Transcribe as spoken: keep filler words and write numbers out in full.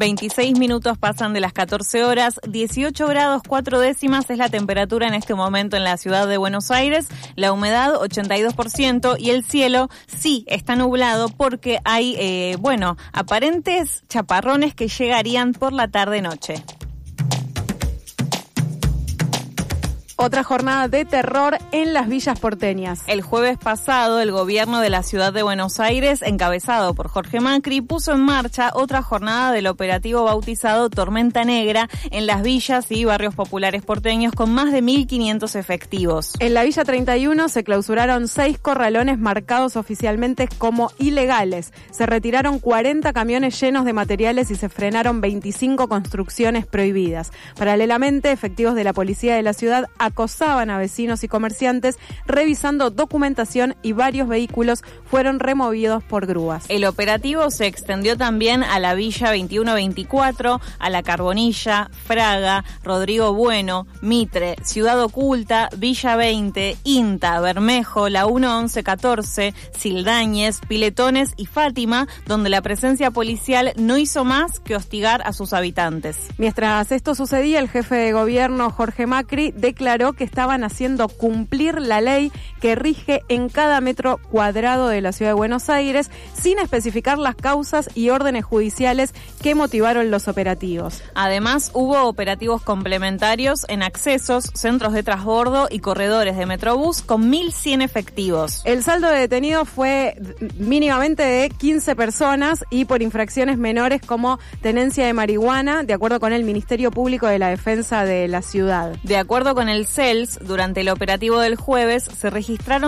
veintiséis minutos pasan de las catorce horas, dieciocho grados cuatro décimas es la temperatura en este momento en la ciudad de Buenos Aires, la humedad ochenta y dos por ciento y el cielo sí está nublado porque hay, eh, bueno, aparentes chaparrones que llegarían por la tarde-noche. Otra jornada de terror en las villas porteñas. El jueves pasado, el gobierno de la ciudad de Buenos Aires, encabezado por Jorge Macri, puso en marcha otra jornada del operativo bautizado Tormenta Negra en las villas y barrios populares porteños con más de mil quinientos efectivos. En la Villa treinta y uno se clausuraron seis corralones marcados oficialmente como ilegales. Se retiraron cuarenta camiones llenos de materiales y se frenaron veinticinco construcciones prohibidas. Paralelamente, efectivos de la policía de la ciudad acosaban a vecinos y comerciantes revisando documentación y varios vehículos fueron removidos por grúas. El operativo se extendió también a la Villa veintiuno veinticuatro, a La Carbonilla, Fraga, Rodrigo Bueno, Mitre, Ciudad Oculta, Villa veinte, Inta, Bermejo, la uno once catorce, Sildañez, Piletones y Fátima, donde la presencia policial no hizo más que hostigar a sus habitantes. Mientras esto sucedía, el jefe de gobierno Jorge Macri declaró que estaban haciendo cumplir la ley que rige en cada metro cuadrado de la ciudad de Buenos Aires, sin especificar las causas y órdenes judiciales que motivaron los operativos. Además, hubo operativos complementarios en accesos, centros de transbordo y corredores de Metrobús con mil cien efectivos. El saldo de detenidos fue mínimamente de quince personas y por infracciones menores como tenencia de marihuana, de acuerdo con el Ministerio Público de la Defensa de la Ciudad. De acuerdo con el C E L S, durante el operativo del jueves se registraron